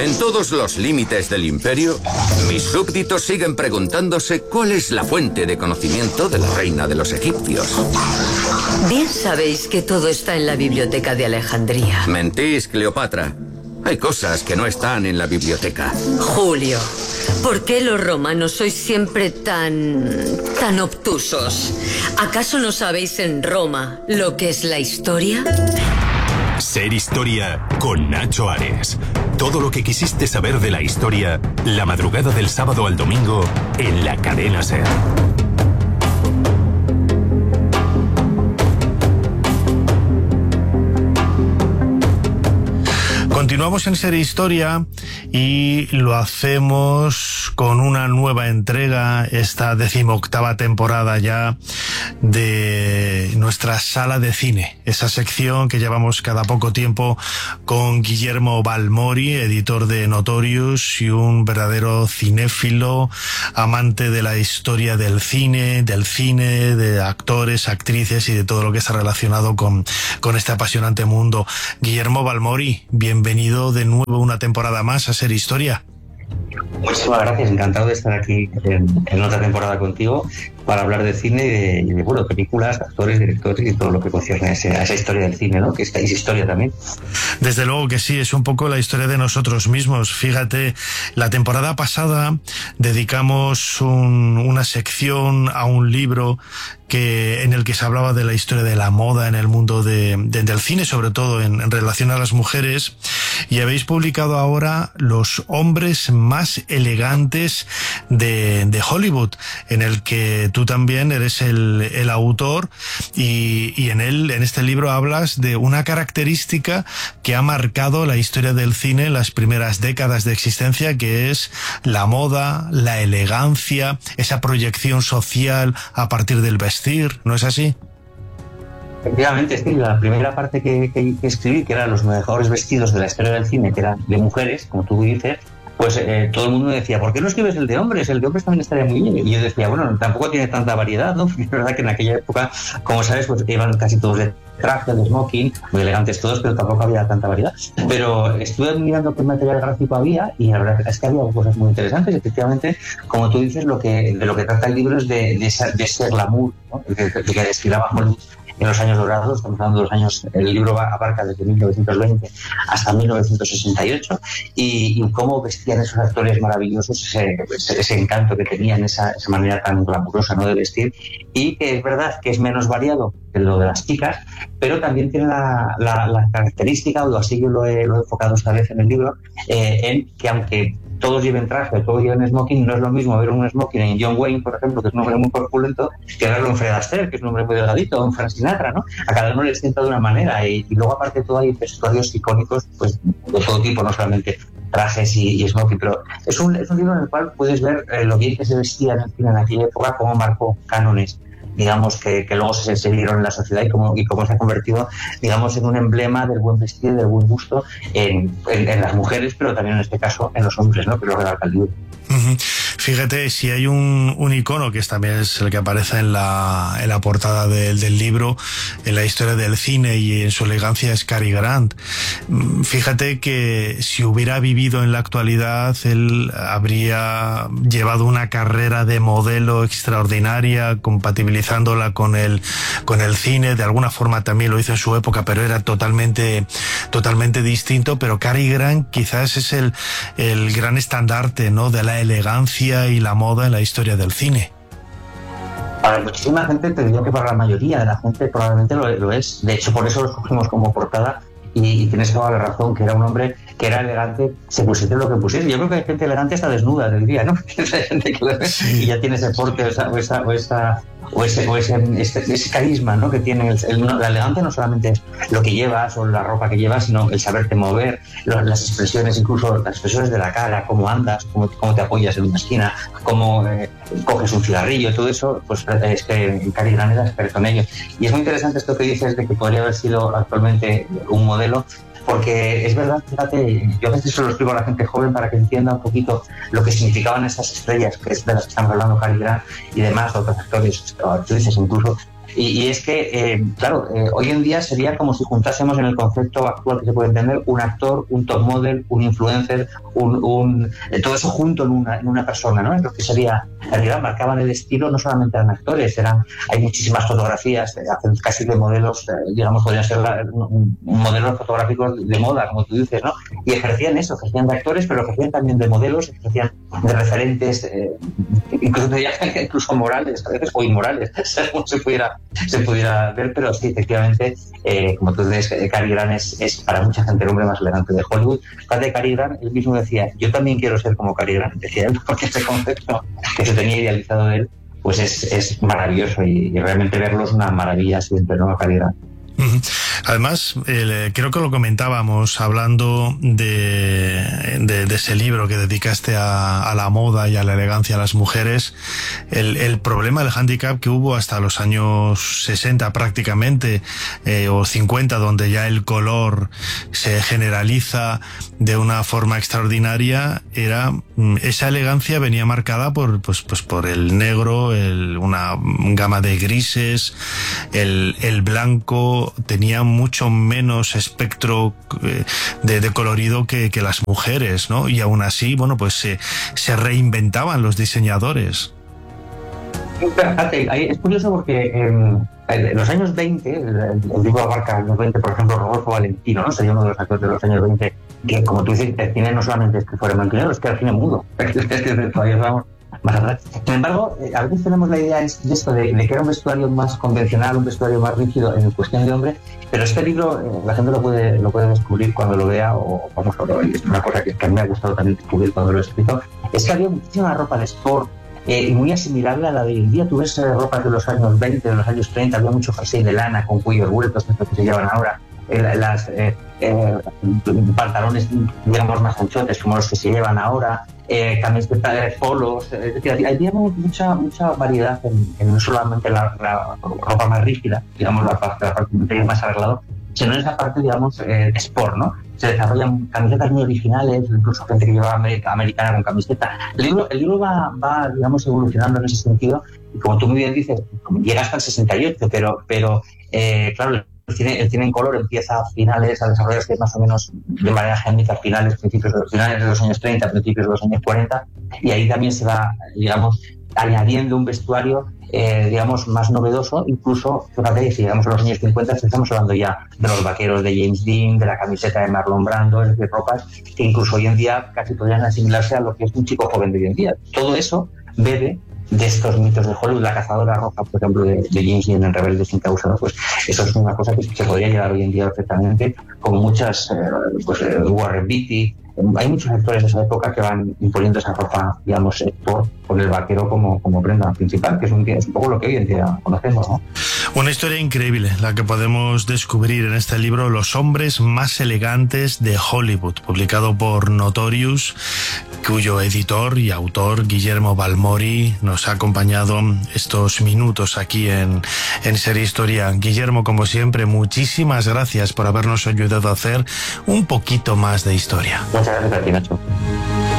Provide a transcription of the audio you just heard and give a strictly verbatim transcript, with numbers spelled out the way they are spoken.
En todos los límites del imperio, mis súbditos siguen preguntándose cuál es la fuente de conocimiento de la reina de los egipcios. Bien sabéis que todo está en la biblioteca de Alejandría. Mentís, Cleopatra. Hay cosas que no están en la biblioteca. Julio, ¿por qué los romanos sois siempre tan... tan obtusos? ¿Acaso no sabéis en Roma lo que es la historia? Ser Historia con Nacho Ares. Todo lo que quisiste saber de la historia, la madrugada del sábado al domingo en la cadena SER. Continuamos en Ser Historia y lo hacemos con una nueva entrega, esta decimoctava temporada ya de nuestra sala de cine, esa sección que llevamos cada poco tiempo con Guillermo Balmori, editor de Notorious y un verdadero cinéfilo, amante de la historia del cine, del cine, de actores, actrices y de todo lo que está relacionado con, con este apasionante mundo. Guillermo Balmori, bienvenido de nuevo una temporada más a Ser Historia. Muchísimas gracias, encantado de estar aquí en, en otra temporada contigo para hablar de cine y de, y de bueno, películas, actores, directores y todo lo que concierne a, ese, a esa historia del cine, ¿no? Que esta es historia también. Desde luego que sí, es un poco la historia de nosotros mismos. Fíjate, la temporada pasada dedicamos un, una sección a un libro que en el que se hablaba de la historia de la moda en el mundo de, de, del cine, sobre todo en, en relación a las mujeres, y habéis publicado ahora Los hombres más elegantes de, de Hollywood, en el que tú también eres el, el autor, y, y en él, en este libro hablas de una característica que ha marcado la historia del cine en las primeras décadas de existencia, que es la moda, la elegancia, esa proyección social a partir del vestir, ¿no es así? Efectivamente, sí, la primera parte que, que, que escribí, que eran los mejores vestidos de la historia del cine, que eran de mujeres, como tú dices, pues eh, todo el mundo me decía, ¿por qué no escribes el de hombres? El de hombres también estaría muy bien. Y yo decía, bueno, tampoco tiene tanta variedad, ¿no? Porque es verdad que en aquella época, como sabes, pues iban casi todos de traje, de smoking, muy elegantes todos, pero tampoco había tanta variedad. Pero estuve mirando qué material gráfico había y la verdad es que había cosas muy interesantes. Efectivamente, como tú dices, lo que, de lo que trata el libro es de, de, esa, de ese glamour, ¿no? de, de, de que destilaba Hollywood en los años dorados. Estamos hablando de los años, el libro abarca desde mil novecientos veinte hasta mil novecientos sesenta y ocho, y, y cómo vestían esos actores maravillosos, ese, ese, ese encanto que tenían, esa, esa manera tan glamurosa, ¿no?, de vestir, y que es verdad que es menos variado que lo de las chicas, pero también tiene la, la, la característica, o así yo lo he, lo he enfocado esta vez en el libro, eh, en que aunque todos lleven traje, todos lleven smoking, no es lo mismo ver un smoking en John Wayne, por ejemplo, que es un hombre muy corpulento, que verlo en Fred Astaire, que es un hombre muy delgadito, o en Frank Sinatra, ¿no? A cada uno le sienta de una manera, y, y luego aparte de todo hay vestuarios icónicos, pues de todo tipo, no solamente trajes y, y smoking, pero es un, es un libro en el cual puedes ver eh, lo bien que se vestía en el cine en aquella época, cómo marcó cánones, digamos, que, que luego se seguieron en la sociedad, y cómo, y cómo se ha convertido, digamos, en un emblema del buen vestir, del buen gusto en, en, en las mujeres, pero también en este caso en los hombres, ¿no?, que lo redacta el libro. Uh-huh. Fíjate, si hay un, un icono que es, también es el que aparece en la, en la portada del, del libro, en la historia del cine y en su elegancia, es Cary Grant. Fíjate que si hubiera vivido en la actualidad, él habría llevado una carrera de modelo extraordinaria, compatibilizándola con el, con el cine. De alguna forma también lo hizo en su época, pero era totalmente, totalmente distinto. Pero Cary Grant quizás es el, el gran estandarte, ¿no?, de la elegancia y la moda en la historia del cine. Para muchísima gente, te diría que para la mayoría de la gente probablemente lo, lo es. De hecho, por eso lo escogimos como portada, y, y tienes toda la razón, que era un hombre que era elegante, se pusiese lo que pusiese. Yo creo que hay gente elegante hasta desnuda, te diría, ¿no? Hay gente que lo ve y ya tiene ese porte o esa, o esa, o esa o ese, o ese, ese, ese carisma, ¿no?, que tiene el, el, la elegancia. No solamente es lo que llevas o la ropa que llevas, sino el saberte mover, lo, las expresiones, incluso las expresiones de la cara, cómo andas, cómo, cómo te apoyas en una esquina, cómo eh, coges un cigarrillo, todo eso, pues es que Cary Grant era experto en ello. Y es muy interesante esto que dices de que podría haber sido actualmente un modelo, porque es verdad, fíjate, yo a veces se lo explico a la gente joven para que entienda un poquito lo que significaban esas estrellas, que es de las que estamos hablando, Cary Grant y demás, otros actores, actrices incluso, Y, y es que, eh, claro, eh, hoy en día sería como si juntásemos en el concepto actual que se puede entender un actor, un top model, un influencer, un, un eh, todo eso junto en una, en una persona, ¿no? Es lo que sería, en realidad marcaban el estilo, no solamente eran actores, eran, hay muchísimas fotografías, eh, hacen casi de modelos, eh, digamos, podrían ser la, un, un modelos fotográficos de moda, como tú dices, ¿no? Y ejercían eso, ejercían de actores, pero ejercían también de modelos, ejercían de referentes, eh, incluso, incluso morales, a veces, o inmorales, según se pudiera, se pudiera ver, pero sí, efectivamente, eh, como tú dices, Cary Grant es, es para mucha gente el hombre más elegante de Hollywood. Aparte de Cary Grant, él mismo decía, yo también quiero ser como Cary Grant, decía él, porque ese concepto que se tenía idealizado de él, pues es, es maravilloso, y, y realmente verlo es una maravilla siempre, ¿no? Cary Grant. Además, eh, creo que lo comentábamos hablando de, de, de ese libro que dedicaste a, a la moda y a la elegancia a las mujeres, el, el problema del hándicap que hubo hasta los años sesenta prácticamente, eh, o cincuenta, donde ya el color se generaliza de una forma extraordinaria, era esa elegancia venía marcada por, pues, pues por el negro, el, una gama de grises, el, el blanco tenía mucho menos espectro de, de colorido que, que las mujeres, ¿no? Y aún así, bueno, pues se, se reinventaban los diseñadores. Fíjate, es curioso porque en, en los años veinte, el, el libro abarca los años veinte, por ejemplo, Rodolfo Valentino, ¿no? Sería uno de los actores de los años veinte, que como tú dices, el cine no solamente es que fuera blanco y negro, es que el cine mudo. Todavía vamos más atrás. Sin embargo, eh, a veces tenemos la idea de esto de, de que era un vestuario más convencional, un vestuario más rígido en cuestión de hombre, pero este libro eh, la gente lo puede, lo puede descubrir cuando lo vea, o vamos a ver, es una cosa que, que a mí me ha gustado también descubrir cuando lo he escrito, es que había muchísima ropa de sport, eh, muy asimilable a la de hoy en día. Tú ves eh, ropa de los años veinte, de los años treinta, había mucho jersey de lana con cuellos vueltos, estos que se llevan ahora, eh, las eh, eh, pantalones, digamos, más anchotes como los que se llevan ahora, eh, camisetas de polos, es decir, había mucha mucha variedad en, en no solamente la, la ropa más rígida, digamos, la parte, la parte más arreglado, sino en esa parte, digamos, eh, sport, ¿no? Se desarrollan camisetas muy originales, incluso gente que lleva América, americana con camiseta. El libro, el libro va, va, digamos, evolucionando en ese sentido, y como tú muy bien dices, llega hasta el sesenta y ocho, pero, pero eh, claro, el cine, el cine en color empieza a finales, a desarrollarse más o menos de manera génica, finales, principios de, finales de los años treinta, principios de los años cuarenta, y ahí también se va, digamos, añadiendo un vestuario, eh, digamos, más novedoso. Incluso, fíjate, si llegamos a los años cincuenta, estamos hablando ya de los vaqueros de James Dean, de la camiseta de Marlon Brando, es decir, ropas que incluso hoy en día casi podrían asimilarse a lo que es un chico joven de hoy en día. Todo eso bebe de estos mitos de Hollywood. La cazadora roja, por ejemplo, de, de James Dean en Rebelde sin causa, pues eso es una cosa que se podría llevar hoy en día perfectamente, como muchas, eh, pues eh, Warren Beatty. Hay muchos actores de esa época que van imponiendo esa ropa, digamos, por, por el vaquero como, como prenda principal, que es un, es un poco lo que hoy en día conocemos, ¿no? Una historia increíble la que podemos descubrir en este libro, Los hombres más elegantes de Hollywood, publicado por Notorious, cuyo editor y autor Guillermo Balmori nos ha acompañado estos minutos aquí en, en Serie Historia. Guillermo, como siempre, muchísimas gracias por habernos ayudado a hacer un poquito más de historia. Muchas gracias a ti, Nacho.